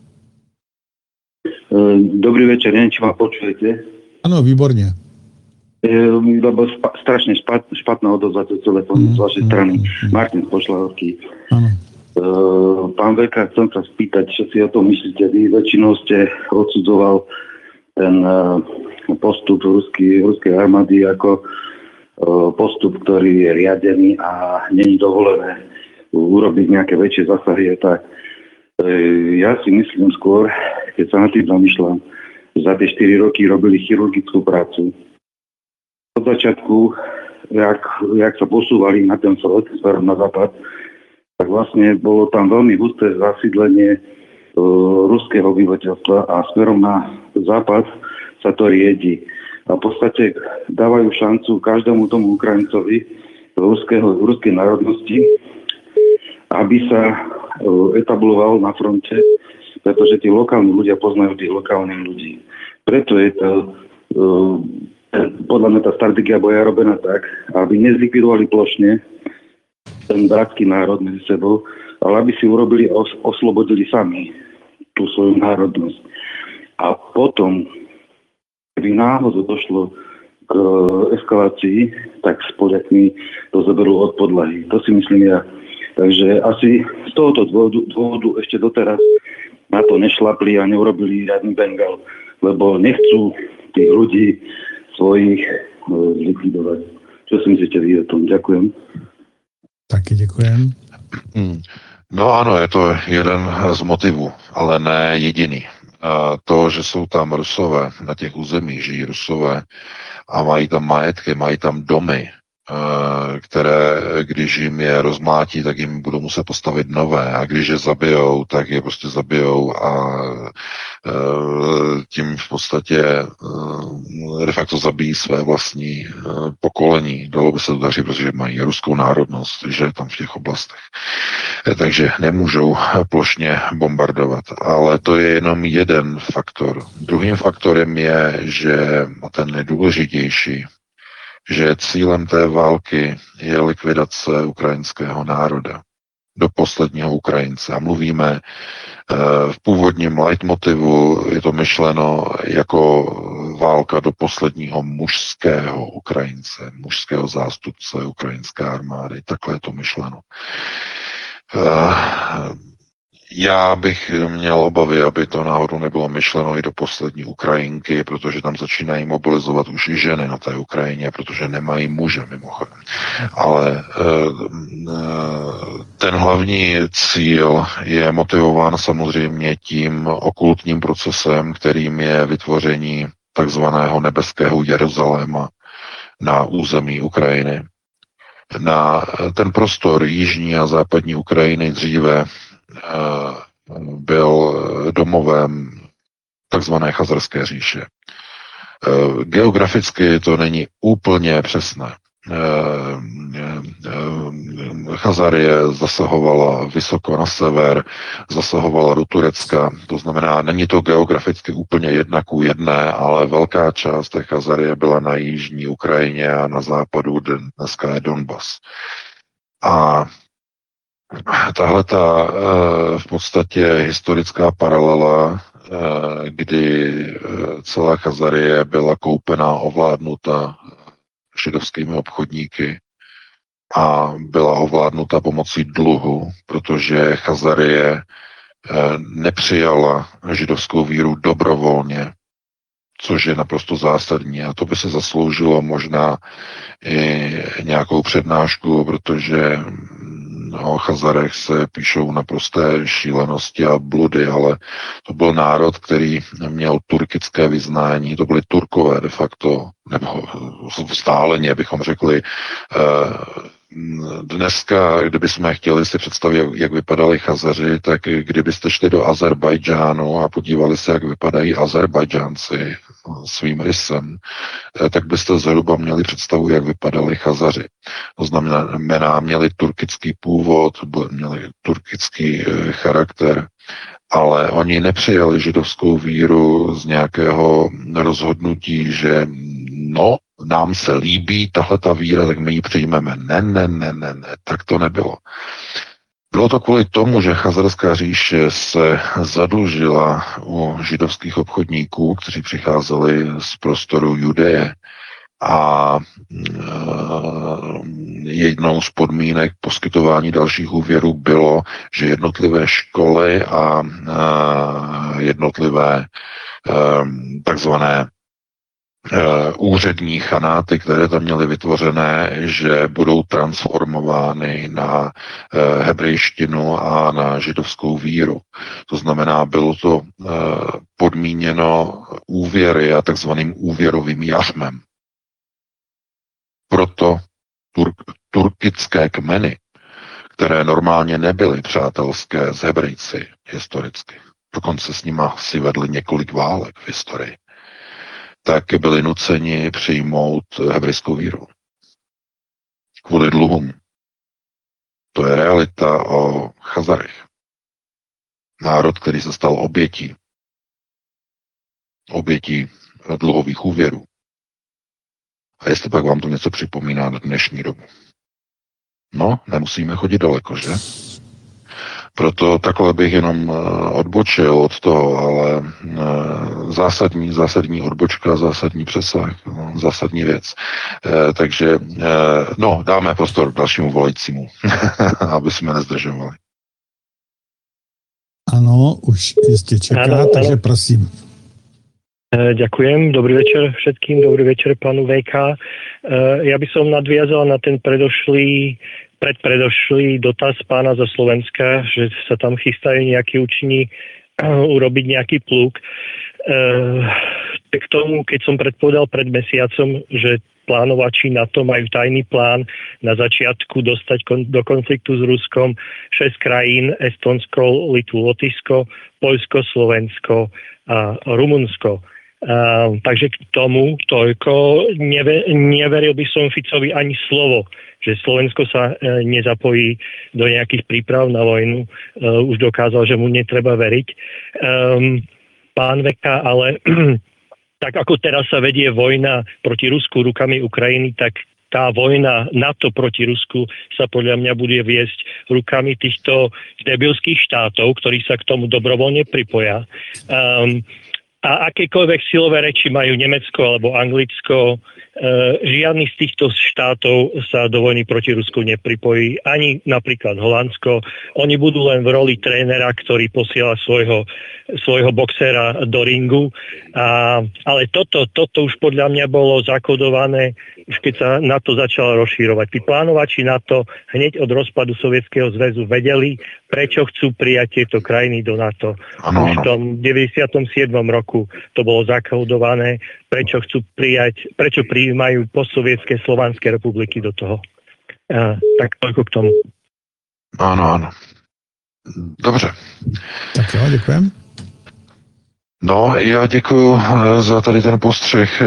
Dobrý večer, neviem, či ma počujete. Áno, výborne. Lebo spa, strašne špat, špatná odozva to telefónu mm, z vašej mm, strany. Mm, Martin z Pošľavky. Áno. Pán Veka, chcem sa spýtať, čo si o tom myslíte. Vy väčšinou ste odsudzoval ten postup ruskej, ruskej armády ako postup, ktorý je riadený a nie je dovolené urobiť nejaké väčšie zásahy. Tak ja si myslím skôr, keď sa na tým zamýšľam, za tie štyri roky robili chirurgickú prácu. Od začiatku, jak, jak sa posúvali na ten front, smerom na západ, tak vlastne bolo tam veľmi husté zasídlenie e, ruského obyvateľstva a smerom na západ sa to riedi. A v podstate dávajú šancu každému tomu Ukrajincovi ruského, ruskej národnosti, aby sa e, etabloval na fronte, pretože tí lokálni ľudia poznajú tých lokálnych ľudí. Preto je to, e, podľa mňa tá stratégia boja robená tak, aby nezlikvidovali plošne ten bratský národ medzi sebou, ale aby si urobili a os- oslobodili sami tú svoju národnosť. A potom, keby náhodou došlo k eskalácii, tak s Poliakmi to zoberú od podlahy. To si myslím ja. Takže asi z tohoto dôvodu, dôvodu ešte doteraz na to nešlapli a neurobili žiadny Bengal, lebo nechcú tých ľudí svojich zlikvidovať. Čo si myslíte vy o tom? Ďakujem. Taky děkujem. No ano, je to jeden z motivů, ale ne jediný. To, že jsou tam Rusové, na těch územích žijí Rusové a mají tam majetky, mají tam domy, které, když jim je rozmlátí, tak jim budou muset postavit nové. A když je zabijou, tak je prostě zabijou a tím v podstatě de facto zabijí své vlastní pokolení. Dalo by se to dařit, protože mají ruskou národnost, že tam v těch oblastech. Takže nemůžou plošně bombardovat. Ale to je jenom jeden faktor. Druhým faktorem je, že ten nejdůležitější, že cílem té války je likvidace ukrajinského národa do posledního Ukrajince. A mluvíme v původním leitmotivu, je to myšleno jako válka do posledního mužského Ukrajince, mužského zástupce ukrajinské armády. Takhle je to myšleno. Já bych měl obavy, aby to náhodou nebylo myšleno i do poslední Ukrajinky, protože tam začínají mobilizovat už i ženy na té Ukrajině, protože nemají muže mimochodem. Ale ten hlavní cíl je motivován samozřejmě tím okultním procesem, kterým je vytvoření takzvaného nebeského Jeruzaléma na území Ukrajiny. Na ten prostor jižní a západní Ukrajiny dříve byl domovem takzvané Chazarské říše. Geograficky to není úplně přesné. Chazarie zasahovala vysoko na sever, zasahovala do Turecka, to znamená, není to geograficky úplně jedna ku jedné, ale velká část té Chazarie byla na jižní Ukrajině a na západu dneska je Donbas. A tahle ta v podstatě historická paralela, kdy celá Chazarie byla koupena, ovládnuta židovskými obchodníky a byla ovládnuta pomocí dluhu, protože Chazarie nepřijala židovskou víru dobrovolně, což je naprosto zásadní. A to by se zasloužilo možná i nějakou přednášku, protože o Chazarech se píšou naprosté šílenosti a bludy, ale to byl národ, který měl turkické vyznání, to byli Turkové de facto, nebo vzdáleně bychom řekli. Dneska, kdybychom chtěli si představit, jak vypadali Chazaři, tak kdybyste šli do Azerbajdžánu a podívali se, jak vypadají Azerbajdžánci svým rysem, tak byste zhruba měli představu, jak vypadali Chazaři. To znamená, měli turkický původ, měli turkický charakter, ale oni nepřijali židovskou víru z nějakého rozhodnutí, že no, nám se líbí tahle ta víra, tak my ji přijmeme. Ne, ne, ne, ne, ne, tak to nebylo. Bylo to kvůli tomu, že Chazarská říše se zadlužila u židovských obchodníků, kteří přicházeli z prostoru Judeje A jednou z podmínek poskytování dalších úvěrů bylo, že jednotlivé školy a jednotlivé takzvané úřední chanáty, které tam měly vytvořené, že budou transformovány na hebrejštinu a na židovskou víru. To znamená, bylo to podmíněno úvěry a takzvaným úvěrovým jařmem. Proto turk, turkické kmeny, které normálně nebyly přátelské s Hebrejci historicky, dokonce s nimi si vedli několik válek v historii, tak byli nuceni přijmout hebrejskou víru. Kvůli dluhům. To je realita o Chazarech. Národ, který se stal obětí. Obětí dluhových úvěrů. A jestli pak vám to něco připomíná na dnešní dobu. No, nemusíme chodit daleko, že? Proto takhle bych jenom odbočil od toho, ale zásadní, zásadní odbočka, zásadní přesah, zásadní věc. Takže, no, dáme prostor dalšímu volajícímu, aby jsme nezdržovali. Ano, už jistě čeká, ano, takže ano. Prosím. Ďakujem, dobrý večer všetkým, dobrý večer pánu vé ká. Ja by som nadviazal na ten predošlý, predpredošlý dotaz pána zo Slovenska, že sa tam chystajú nejakí učení urobiť nejaký pluk. K tomu, keď som predpovedal pred mesiacom, že plánovači NATO majú tajný plán na začiatku dostať kon- do konfliktu s Ruskom šesť krajín, Estonsko, Litvu, Lotyšsko, Poľsko, Slovensko a Rumunsko. Uh, takže k tomu toľko neve, neveril by som Ficovi ani slovo, že Slovensko sa uh, nezapojí do nejakých príprav na vojnu. Uh, už dokázal, že mu netreba veriť. Um, pán Veka, ale tak ako teraz sa vedie vojna proti Rusku rukami Ukrajiny, tak tá vojna NATO proti Rusku sa podľa mňa bude viesť rukami týchto debilských štátov, ktorí sa k tomu dobrovoľne pripoja. Um, A akékoľvek silové reči majú Nemecko alebo Anglicko, žiadny z týchto štátov sa do vojny proti Rusku nepripojí, ani napríklad Holandsko. Oni budú len v roli trénera, ktorý posiela svojho, svojho boxera do ringu. A, ale toto, toto už podľa mňa bolo zakodované, už keď sa NATO začalo rozšírovať. Tí plánovači NATO hneď od rozpadu Sovietskeho zväzu vedeli, prečo chcú prijať tieto krajiny do NATO. Ano, už v tom deväťdesiatom siedmom roku to bolo zakodované, prečo chcú prijať, prečo prijímajú postsovietské slovanské republiky do toho. A, tak toľko k tomu. Ano, ano. Dobře. Tak jo, děkujem. No, já děkuji za tady ten postřeh.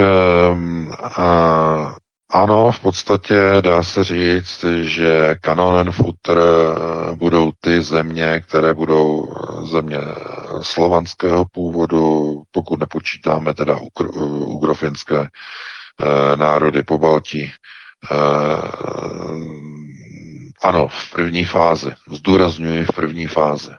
Ano, v podstatě dá se říct, že Kanonen Futter budou ty země, které budou země slovanského původu, pokud nepočítáme teda ugrofinské národy po Baltí. Ano, v první fázi. Zdůrazňuji v první fázi.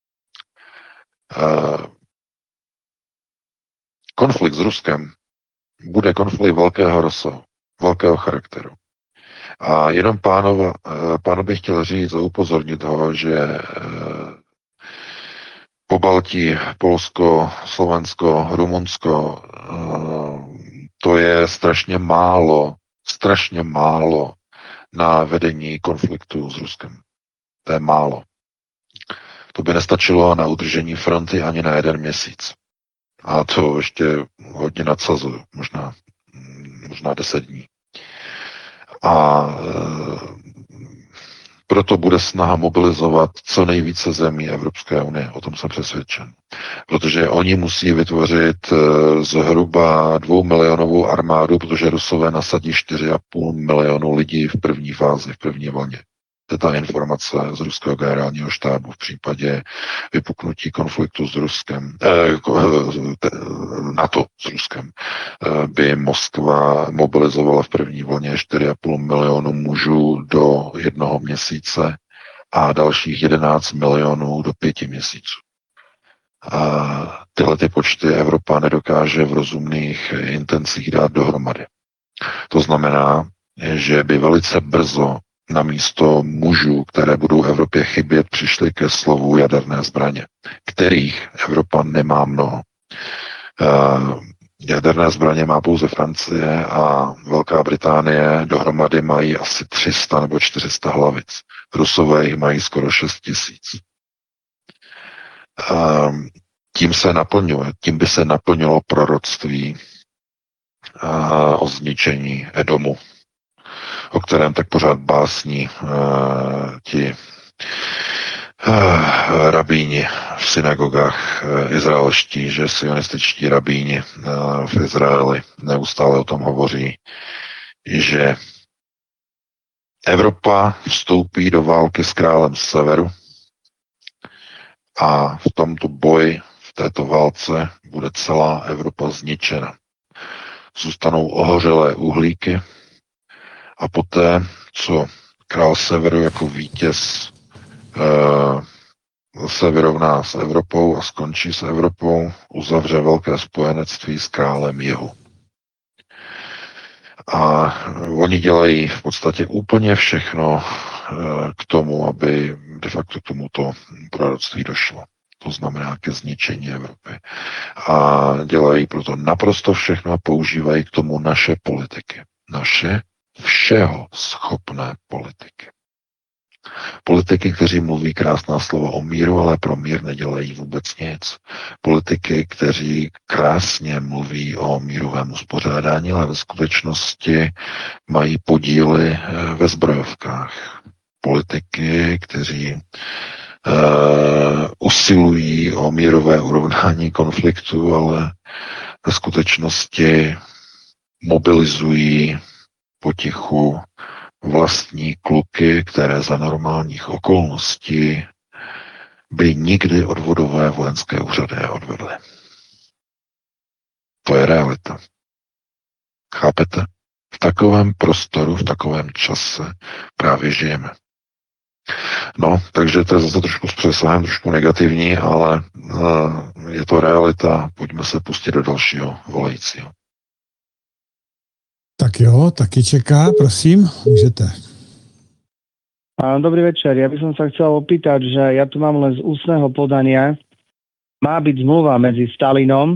Konflikt s Ruskem bude konflikt velkého rozsahu, velkého charakteru. A jenom pánova, pánu bych chtěl říct a upozornit ho, že po Baltí, Polsko, Slovensko, Rumunsko, to je strašně málo, strašně málo na vedení konfliktu s Ruskem. To je málo. To by nestačilo na udržení fronty ani na jeden měsíc. A to ještě hodně nadsazuju, možná, možná deset dní. A e, proto bude snaha mobilizovat co nejvíce zemí Evropské unie. O tom jsem přesvědčen. Protože oni musí vytvořit e, zhruba dvoumilionovou armádu, protože Rusové nasadí čtyři a půl milionu lidí v první fázi, v první vlně. To je ta informace z ruského generálního štábu v případě vypuknutí konfliktu s Ruskem, eh, NATO s Ruskem, eh, by Moskva mobilizovala v první vlně čtyři a půl milionu mužů do jednoho měsíce a dalších jedenáct milionů do pěti měsíců. A tyhle ty počty Evropa nedokáže v rozumných intencích dát dohromady. To znamená, že by velice brzo na místo mužů, které budou Evropě chybět, přišly ke slovu jaderné zbraně, kterých Evropa nemá mnoho. Jaderné zbraně má pouze Francie a Velká Británie, dohromady mají asi tři sta nebo čtyři sta hlavic. Rusové jich mají skoro šest tisíc. Tím se naplňuje, tím by se naplnilo proroctví o zničení Edomu, o kterém tak pořád básní ti rabíni v synagogách izraelští, že sionističtí rabíni v Izraeli neustále o tom hovoří, že Evropa vstoupí do války s králem z severu a v tomto boji, v této válce bude celá Evropa zničena. Zůstanou ohořelé uhlíky a poté, co král severu jako vítěz se vyrovná s Evropou a skončí s Evropou, uzavře velké spojenectví s králem jihu. A oni dělají v podstatě úplně všechno k tomu, aby de facto k tomuto proroctví došlo. To znamená ke zničení Evropy. A dělají proto naprosto všechno a používají k tomu naše politiky. Naše všeho schopné politiky. Politiky, kteří mluví krásná slova o míru, ale pro mír nedělají vůbec nic. Politiky, kteří krásně mluví o mírovém uspořádání, ale ve skutečnosti mají podíly ve zbrojovkách. Politiky, kteří uh, usilují o mírové urovnání konfliktu, ale ve skutečnosti mobilizují potichu vlastní kluky, které za normálních okolností by nikdy odvodové vojenské úřady neodvedly. To je realita. Chápete? V takovém prostoru, v takovém čase právě žijeme. No, takže to je zase trošku s přesahem, trošku negativní, ale uh, je to realita. Pojďme se pustit do dalšího volajícího. Tak jo, taky čeká, prosím, můžete. Dobrý večer, ja by som sa chcel opýtať, že ja tu mám len z ústneho podania. Má byť zmluva medzi Stalinom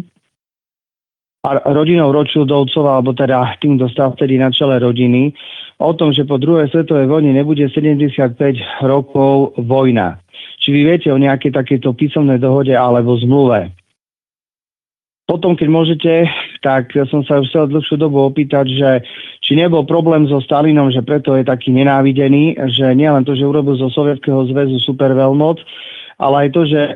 a rodinou Rothschildovcov, alebo teda tým, kto stal vtedy na čele rodiny, o tom, že po druhej svetovej vojne nebude sedemdesiatpäť rokov vojna. Či vy viete o nejakej takéto písomnej dohode alebo zmluve? Potom, keď môžete, tak som sa už chcel dlhšiu dobu opýtať, že či nebol problém so Stalinom, že preto je taký nenávidený, že nielen to, že urobil zo Sovietskeho zväzu superveľmoc, ale aj to, že e,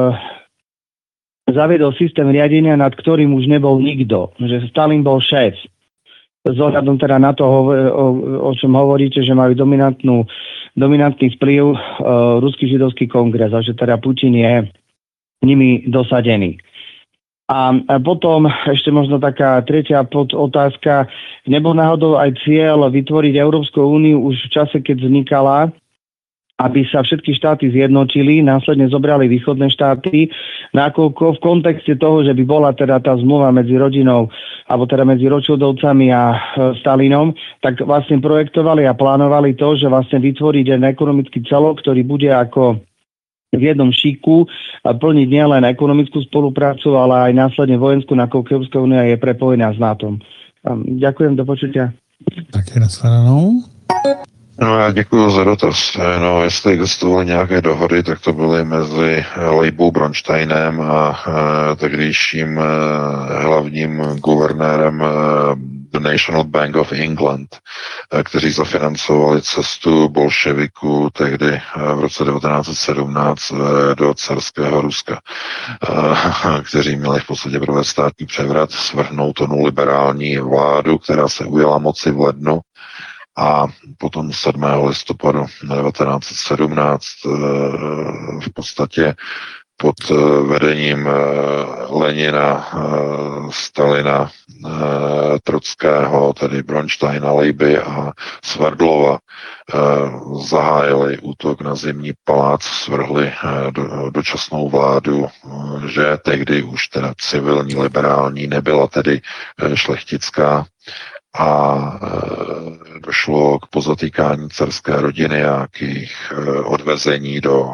zaviedol systém riadenia, nad ktorým už nebol nikto. Že Stalin bol šéf. S ohľadom teda na to, o, o čom hovoríte, že majú dominantnú, dominantný vplyv e, Ruský židovský kongres a že teda Putin je nimi dosadený. A potom ešte možno taká tretia podotázka. Nebol náhodou aj cieľ vytvoriť Európsku úniu už v čase, keď vznikala, aby sa všetky štáty zjednotili, následne zobrali východné štáty, nakoľko v kontexte toho, že by bola teda tá zmluva medzi rodinou, alebo teda medzi Rothschildovcami a Stalinom, tak vlastne projektovali a plánovali to, že vlastne vytvoriť jeden ekonomický celok, ktorý bude ako v jednom šiku a plniť nielen ekonomickú spoluprácu, ale aj následne vojenskú, nakoľko Európska únia je prepojená s NATO. Ďakujem, do počutia. Tak je nashledanou. No já děkuji za dotaz. No, jestli existovaly nějaké dohody, tak to byly mezi Leibou Bronsteinem a tehdejším hlavním guvernérem The National Bank of England, kteří zafinancovali cestu bolševiků tehdy v roce devatenáct set sedmnáct do carského Ruska, kteří měli v podstatě provést státní převrat, svrhnout onu liberální vládu, která se ujala moci v lednu, a potom sedmého listopadu devatenáct set sedmnáct v podstatě pod vedením Lenina, Stalina, Trockého, tedy Bronsteina, Leiby a Sverdlova zahájili útok na Zimní palác, svrhli do, dočasnou vládu, že tehdy už teda civilní, liberální, nebyla tedy šlechtická, a došlo k pozatýkání carské rodiny a k jejich odvezení do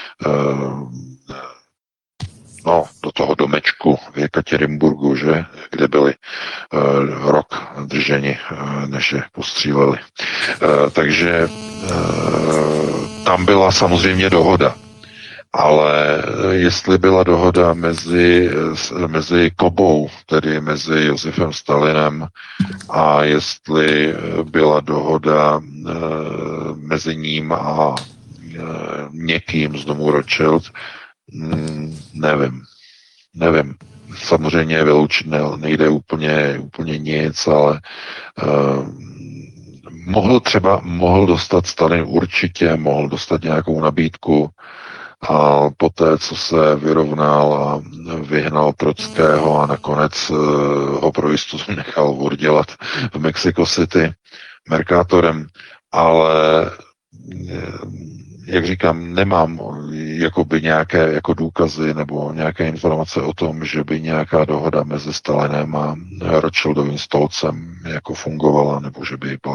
no, do toho domečku v Jekatěrinburgu, že, kde byli uh, rok drženi, uh, než je postříleli. Uh, takže uh, tam byla samozřejmě dohoda. Ale jestli byla dohoda mezi, mezi Kobou, tedy mezi Josefem Stalinem, a jestli byla dohoda uh, mezi ním a uh, někým z domu Rothschild, Hmm, nevím. Nevím. Samozřejmě vyloučit ne, nejde úplně, úplně nic, ale uh, mohl třeba, mohl dostat Stalin určitě, mohl dostat nějakou nabídku a poté, co se vyrovnal a vyhnal Trockého a nakonec uh, ho pro jistotu nechal oddělat v Mexico City Mercatorem, ale jak říkám, nemám jakoby nějaké jako důkazy nebo nějaké informace o tom, že by nějaká dohoda mezi Stalinem a Rothschildovým stolcem jako fungovala, nebo že by byla